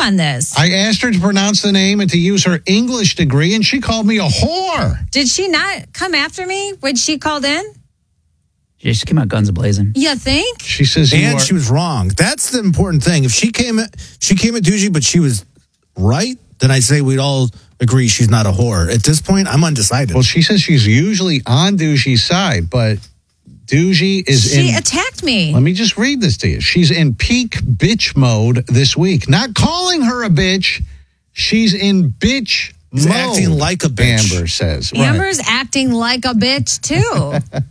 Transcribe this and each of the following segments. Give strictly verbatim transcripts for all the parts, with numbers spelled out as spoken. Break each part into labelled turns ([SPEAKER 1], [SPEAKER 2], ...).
[SPEAKER 1] on this.
[SPEAKER 2] I asked her to pronounce the name and to use her English degree, and she called me a whore.
[SPEAKER 1] Did she not come after me when she called in?
[SPEAKER 3] Yeah, she came out guns a-blazing.
[SPEAKER 1] You think?
[SPEAKER 2] She says you
[SPEAKER 4] And
[SPEAKER 2] are-
[SPEAKER 4] she was wrong. That's the important thing. If she came at she came at Doogie, but she was right, then I say we'd all agree she's not a whore. At this point, I'm undecided.
[SPEAKER 2] Well, she says she's usually on Doogie's side, but Doogie is
[SPEAKER 1] She
[SPEAKER 2] in...
[SPEAKER 1] attacked me.
[SPEAKER 2] Let me just read this to you. She's in peak bitch mode this week. Not calling her a bitch. She's in bitch
[SPEAKER 4] She's
[SPEAKER 2] mode.
[SPEAKER 4] acting like a bitch.
[SPEAKER 2] Amber says.
[SPEAKER 1] Amber's acting like a bitch, too.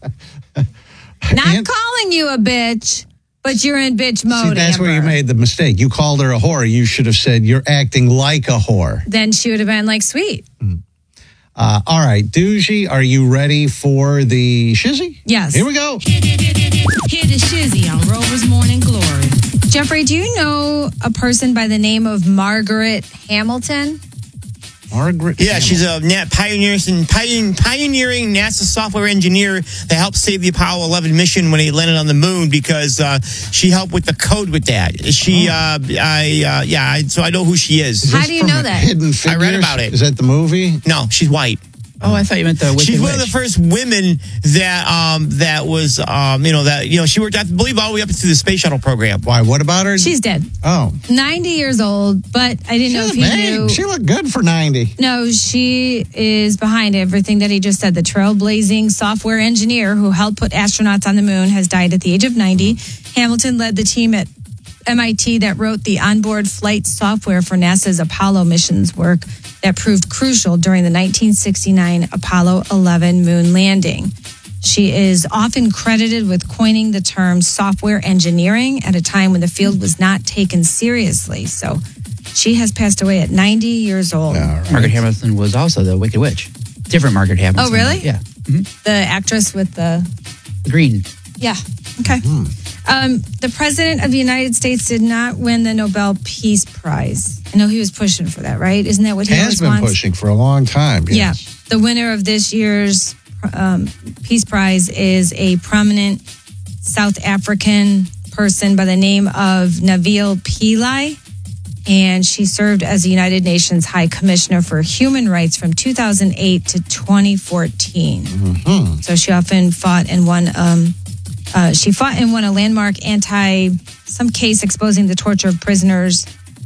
[SPEAKER 1] Not
[SPEAKER 2] And-
[SPEAKER 1] calling you a bitch, but you're in bitch mode,
[SPEAKER 2] See, that's
[SPEAKER 1] Amber.
[SPEAKER 2] where you made the mistake. You called her a whore. You should have said you're acting like a whore.
[SPEAKER 1] Then she would have been like, sweet.
[SPEAKER 2] Uh, all right, Doogie, are you ready for the shizzy?
[SPEAKER 1] Yes.
[SPEAKER 2] Here we go.
[SPEAKER 5] Hear the shizzy on Rover's Morning Glory.
[SPEAKER 1] Jeffrey, do you know a person by the name of Margaret Hamilton?
[SPEAKER 2] Margaret.
[SPEAKER 6] Yeah,
[SPEAKER 2] Hamilton.
[SPEAKER 6] she's a na- pioneering, pioneering, pioneering NASA software engineer that helped save the Apollo eleven mission when they landed on the moon because uh, she helped with the code with that. She,
[SPEAKER 2] Oh.
[SPEAKER 6] uh, I, uh, yeah, I, so I know who she is.
[SPEAKER 2] Is
[SPEAKER 1] How
[SPEAKER 2] this
[SPEAKER 1] do you
[SPEAKER 2] from
[SPEAKER 1] know that?
[SPEAKER 2] Hidden Figures?
[SPEAKER 6] I read about it.
[SPEAKER 2] Is that the movie?
[SPEAKER 6] No, she's white.
[SPEAKER 3] Oh, I thought you meant the Wicked
[SPEAKER 6] She's one of
[SPEAKER 3] Witch.
[SPEAKER 6] the first women that um that was um you know that you know she worked I believe all the way up to the space shuttle program.
[SPEAKER 2] Why? What about her?
[SPEAKER 1] She's dead.
[SPEAKER 2] Oh.
[SPEAKER 1] ninety years old, but I didn't
[SPEAKER 2] She
[SPEAKER 1] know if
[SPEAKER 2] looked
[SPEAKER 1] you
[SPEAKER 2] bang.
[SPEAKER 1] knew.
[SPEAKER 2] She looked good for ninety.
[SPEAKER 1] No, she is behind everything that he just said. The trailblazing software engineer who helped put astronauts on the moon has died at the age of ninety. Hamilton led the team at M I T that wrote the onboard flight software for NASA's Apollo missions work that proved crucial during the nineteen sixty-nine Apollo eleven moon landing. She is often credited with coining the term software engineering at a time when the field was not taken seriously. So she has passed away at ninety years old.
[SPEAKER 2] All right.
[SPEAKER 3] Margaret Hamilton was also the Wicked Witch. Different Margaret Hamilton.
[SPEAKER 1] Oh, really?
[SPEAKER 3] Yeah. hmm
[SPEAKER 1] The actress with the
[SPEAKER 3] Green.
[SPEAKER 1] Yeah. Okay. Um, the president of the United States did not win the Nobel Peace Prize. I know he was pushing for that, right? Isn't that what he
[SPEAKER 2] Has
[SPEAKER 1] always
[SPEAKER 2] been
[SPEAKER 1] wants?
[SPEAKER 2] pushing for a long time.
[SPEAKER 1] Yeah.
[SPEAKER 2] Yes.
[SPEAKER 1] The winner of this year's um, Peace Prize is a prominent South African person by the name of Naville Pillay. And she served as the United Nations High Commissioner for Human Rights from two thousand eight to twenty fourteen.
[SPEAKER 2] Mm-hmm.
[SPEAKER 1] So she often fought and won. Um, uh, she fought and won a landmark anti some case exposing the torture of prisoners,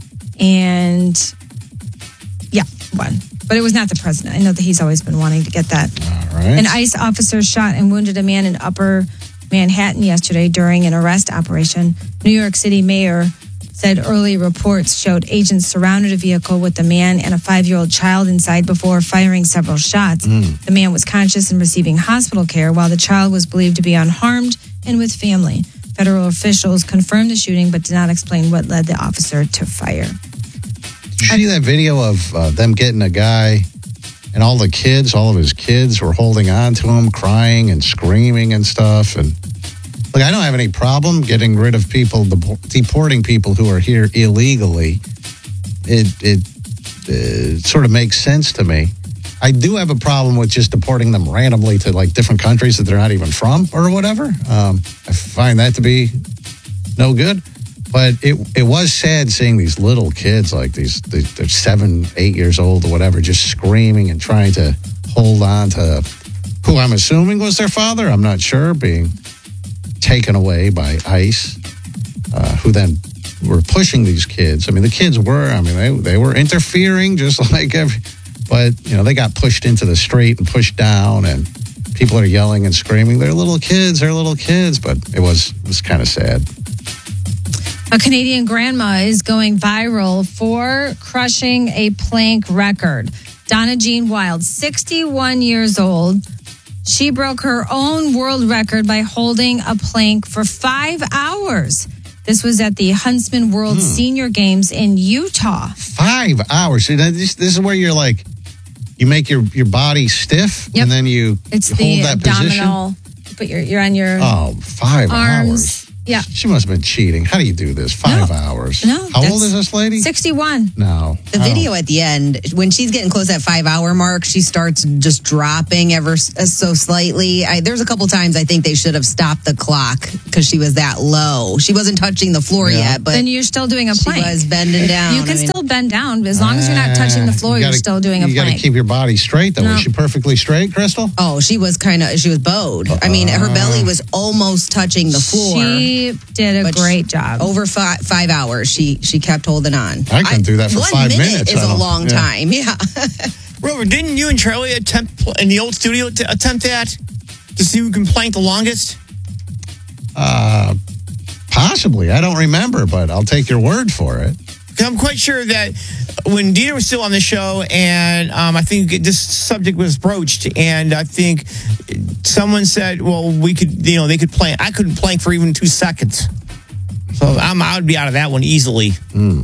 [SPEAKER 1] and yeah, won. But it was not the president. I know that he's always been wanting to get that.
[SPEAKER 2] All right.
[SPEAKER 1] An ICE officer shot and wounded a man in Upper Manhattan yesterday during an arrest operation. New York City Mayor said early reports showed agents surrounded a vehicle with the man and a five-year-old child inside before firing several shots. The man was conscious and receiving hospital care, while the child was believed to be unharmed and with family. Federal officials confirmed the shooting, but did not explain what led the officer to fire.
[SPEAKER 2] Did you see that video of uh, them getting a guy and all the kids, all of his kids were holding on to him, crying and screaming and stuff. And look, I don't have any problem getting rid of people, deporting people who are here illegally. It, it, it sort of makes sense to me. I do have a problem with just deporting them randomly to like different countries that they're not even from or whatever. Um, I find that to be no good. But it it was sad seeing these little kids, like these, they're seven, eight years old or whatever, just screaming and trying to hold on to who I'm assuming was their father. I'm not sure, being taken away by ICE, uh, who then were pushing these kids. I mean, the kids were, I mean, they, they were interfering just like every, but, you know, they got pushed into the street and pushed down, and people are yelling and screaming. They're little kids, they're little kids, but it was, it was kind of sad.
[SPEAKER 1] A Canadian grandma is going viral for crushing a plank record. Donna Jean Wild, sixty-one years old. She broke her own world record by holding a plank for five hours. This was at the Huntsman World
[SPEAKER 2] Hmm.
[SPEAKER 1] Senior Games in Utah.
[SPEAKER 2] Five hours. See, this, this is where you're like, you make your, your body stiff,
[SPEAKER 1] Yep.
[SPEAKER 2] and then you,
[SPEAKER 1] It's
[SPEAKER 2] you
[SPEAKER 1] the
[SPEAKER 2] hold that position.
[SPEAKER 1] abdominal. But you're you're on your
[SPEAKER 2] Oh, five
[SPEAKER 1] arms.
[SPEAKER 2] hours.
[SPEAKER 1] Yeah.
[SPEAKER 2] She must have been cheating. How do you do this? Five
[SPEAKER 7] No.
[SPEAKER 2] hours.
[SPEAKER 1] No,
[SPEAKER 2] How old
[SPEAKER 7] that's
[SPEAKER 2] is this lady?
[SPEAKER 1] sixty-one.
[SPEAKER 2] No.
[SPEAKER 7] The
[SPEAKER 2] Oh.
[SPEAKER 7] video at the end, when she's getting close to that five hour mark, she starts just dropping ever s- uh, so slightly. I, there's a couple times I think they should have stopped the clock because she was that low. She wasn't touching the floor
[SPEAKER 2] Yeah.
[SPEAKER 7] yet, but
[SPEAKER 1] Then you're still doing a
[SPEAKER 7] she
[SPEAKER 1] plank.
[SPEAKER 7] was bending down.
[SPEAKER 1] You can
[SPEAKER 7] I mean,
[SPEAKER 1] still bend down as long as you're not touching the floor.
[SPEAKER 2] You
[SPEAKER 1] You're
[SPEAKER 2] gotta-
[SPEAKER 1] still doing a
[SPEAKER 2] You got to
[SPEAKER 1] plank.
[SPEAKER 2] keep your body straight, though.
[SPEAKER 1] No.
[SPEAKER 2] Was she perfectly straight, Crystal?
[SPEAKER 7] Oh, she was kind of, she was bowed. I mean, her belly was almost touching the floor.
[SPEAKER 1] She did a
[SPEAKER 7] But
[SPEAKER 1] great job.
[SPEAKER 7] Over five, five hours, she she kept holding on.
[SPEAKER 2] I couldn't do that for
[SPEAKER 7] one
[SPEAKER 2] five
[SPEAKER 7] minute
[SPEAKER 2] minutes.
[SPEAKER 7] is
[SPEAKER 2] I
[SPEAKER 7] a
[SPEAKER 2] don't-
[SPEAKER 7] long
[SPEAKER 2] yeah.
[SPEAKER 7] time. Yeah.
[SPEAKER 6] Rover, didn't you and Charlie attempt pl- in the old studio to attempt that to see who can plank the longest?
[SPEAKER 2] Uh, possibly. I don't remember, but I'll take your word for it.
[SPEAKER 6] 'Cause I'm quite sure that when Dieter was still on the show, and um, I think this subject was broached, and I think someone said, "Well, we could, you know, they could plank." I couldn't plank for even two seconds, so I'm I would be out of that one easily.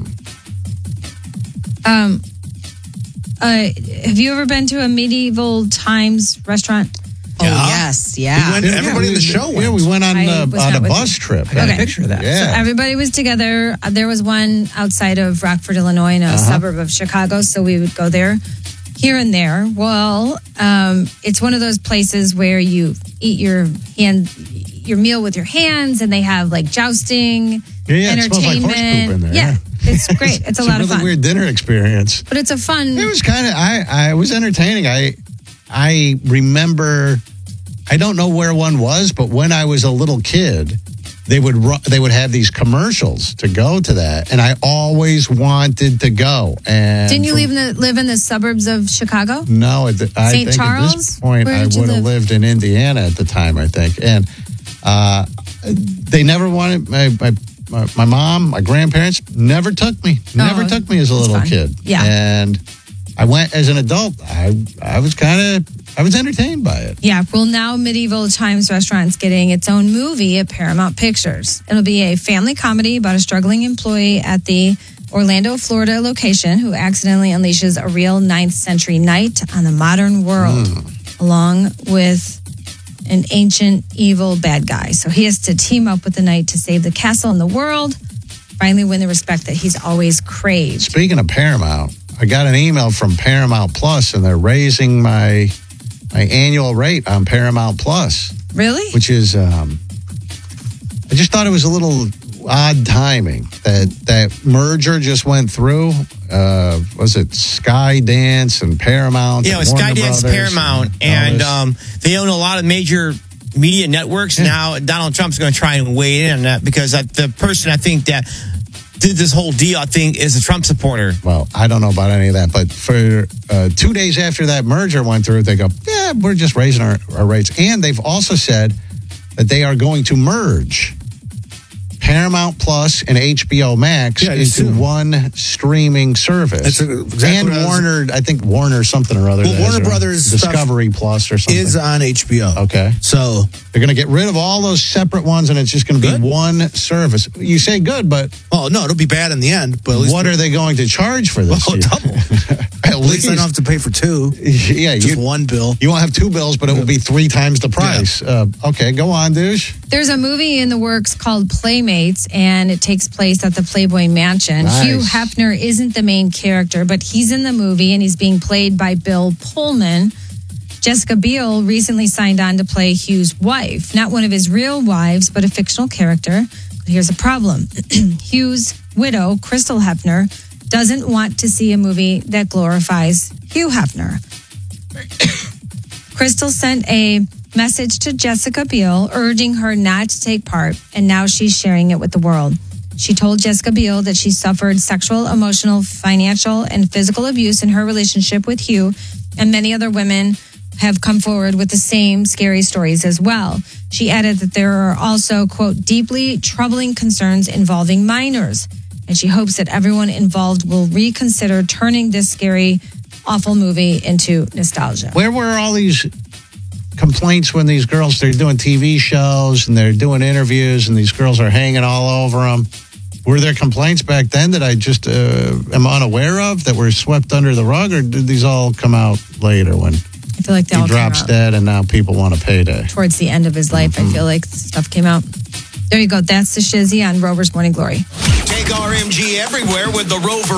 [SPEAKER 1] Um, uh, have you ever been to a medieval times restaurant?
[SPEAKER 7] Oh,
[SPEAKER 4] Yeah.
[SPEAKER 7] yes. Yeah.
[SPEAKER 4] We went- everybody in the show went.
[SPEAKER 2] Yeah, we went on,
[SPEAKER 1] I
[SPEAKER 2] uh,
[SPEAKER 1] was
[SPEAKER 2] on
[SPEAKER 1] not
[SPEAKER 2] a
[SPEAKER 1] with
[SPEAKER 2] bus
[SPEAKER 1] you.
[SPEAKER 2] trip.
[SPEAKER 3] I got
[SPEAKER 1] Okay.
[SPEAKER 3] a picture of that.
[SPEAKER 2] Yeah.
[SPEAKER 1] Everybody was together. Uh, There was one outside of Rockford, Illinois, in a suburb of Chicago. So we would go there here and there. Well, um, it's one of those places where you eat your hand, your meal with your hands, and they have like jousting,
[SPEAKER 2] Yeah, yeah, it smells like
[SPEAKER 1] entertainment.
[SPEAKER 2] horse poop in there,
[SPEAKER 1] Yeah,
[SPEAKER 2] yeah.
[SPEAKER 1] it's great. It's a
[SPEAKER 2] It's
[SPEAKER 1] lot
[SPEAKER 2] a
[SPEAKER 1] of
[SPEAKER 2] really
[SPEAKER 1] fun.
[SPEAKER 2] weird dinner experience.
[SPEAKER 1] But it's a fun.
[SPEAKER 2] It was kind of I. I was entertaining. I I remember. I don't know where one was, but when I was a little kid, they would ru- they would have these commercials to go to that, and I always wanted to go. And
[SPEAKER 1] Didn't you
[SPEAKER 2] from-
[SPEAKER 1] live in the live in the suburbs of Chicago?
[SPEAKER 2] No, at the, I
[SPEAKER 1] Saint
[SPEAKER 2] think at
[SPEAKER 1] Charles?
[SPEAKER 2] this point
[SPEAKER 1] Where
[SPEAKER 2] I
[SPEAKER 1] did you
[SPEAKER 2] would have
[SPEAKER 1] live?
[SPEAKER 2] lived in Indiana at the time. I think, and uh, they never wanted my, my my my mom, my grandparents never took me. Never
[SPEAKER 1] Oh,
[SPEAKER 2] took me as a
[SPEAKER 1] that's
[SPEAKER 2] little
[SPEAKER 1] fun.
[SPEAKER 2] kid.
[SPEAKER 1] Yeah.
[SPEAKER 2] and I went as an adult. I I was kind of I was entertained by it.
[SPEAKER 1] Yeah, well, now Medieval Times Restaurant's getting its own movie at Paramount Pictures. It'll be a family comedy about a struggling employee at the Orlando, Florida location who accidentally unleashes a real ninth century knight on the modern world, along with an ancient evil bad guy. So he has to team up with the knight to save the castle and the world, finally win the respect that he's always craved.
[SPEAKER 2] Speaking of Paramount, I got an email from Paramount Plus, and they're raising my my annual rate on Paramount Plus,
[SPEAKER 1] Really?
[SPEAKER 2] which is um, I just thought it was a little odd timing that that merger just went through. Uh, was it Skydance and Paramount?
[SPEAKER 6] Yeah, it
[SPEAKER 2] and
[SPEAKER 6] was
[SPEAKER 2] Warner
[SPEAKER 6] Skydance,
[SPEAKER 2] Brothers
[SPEAKER 6] Paramount,
[SPEAKER 2] all
[SPEAKER 6] and
[SPEAKER 2] this?
[SPEAKER 6] um, they own a lot of major media networks. Now Donald Trump's going to try and weigh in on that because I, the person I think that did this whole deal, I think, is a Trump supporter.
[SPEAKER 2] Well, I don't know about any of that, but for uh, two days after that merger went through, they go, yeah, we're just raising our, our rates. And they've also said that they are going to merge Paramount Plus and H B O Max
[SPEAKER 4] Yeah,
[SPEAKER 2] into
[SPEAKER 4] soon.
[SPEAKER 2] one streaming service.
[SPEAKER 4] That's exactly
[SPEAKER 2] and
[SPEAKER 4] what I was-
[SPEAKER 2] Warner, I think Warner something or other.
[SPEAKER 4] Well,
[SPEAKER 2] that
[SPEAKER 4] Warner
[SPEAKER 2] is, or
[SPEAKER 4] Brothers stuff
[SPEAKER 2] Discovery Plus or something.
[SPEAKER 4] Is on H B O.
[SPEAKER 2] Okay.
[SPEAKER 4] So
[SPEAKER 2] They're going to get rid of all those separate ones, and it's just going to be
[SPEAKER 4] Good.
[SPEAKER 2] one service. You say good, but
[SPEAKER 4] oh no, it'll be bad in the end. But at least
[SPEAKER 2] what are they going to charge for this?
[SPEAKER 4] Well, double.
[SPEAKER 2] At
[SPEAKER 4] At least I don't have to pay for two.
[SPEAKER 2] Yeah,
[SPEAKER 4] Just
[SPEAKER 2] you,
[SPEAKER 4] one bill.
[SPEAKER 2] you won't have two bills, but it will be three times the price. Uh, okay, go on, douche.
[SPEAKER 1] There's a movie in the works called Playmates, and it takes place at the Playboy Mansion.
[SPEAKER 2] Nice.
[SPEAKER 1] Hugh Hefner isn't the main character, but he's in the movie, and he's being played by Bill Pullman. Jessica Biel recently signed on to play Hugh's wife, not one of his real wives, but a fictional character. But here's a problem. Hugh's widow, Crystal Hefner, doesn't want to see a movie that glorifies Hugh Hefner. Crystal sent a message to Jessica Biel urging her not to take part, and now she's sharing it with the world. She told Jessica Biel that she suffered sexual, emotional, financial, and physical abuse in her relationship with Hugh, and many other women have come forward with the same scary stories as well. She added that there are also, quote, deeply troubling concerns involving minors, and she hopes that everyone involved will reconsider turning this scary, awful movie into nostalgia.
[SPEAKER 2] Where were all these complaints when these girls, they're doing T V shows and they're doing interviews and these girls are hanging all over them? Were there complaints back then that I just uh, am unaware of that were swept under the rug, or did these all come out later when
[SPEAKER 1] I feel like they
[SPEAKER 2] he
[SPEAKER 1] all came
[SPEAKER 2] drops
[SPEAKER 1] out
[SPEAKER 2] dead and now people want a payday?
[SPEAKER 1] towards the end of his life. I feel like stuff came out. There you go. That's the Shizzy on Rover's Morning Glory.
[SPEAKER 8] Take R M G everywhere with the Rover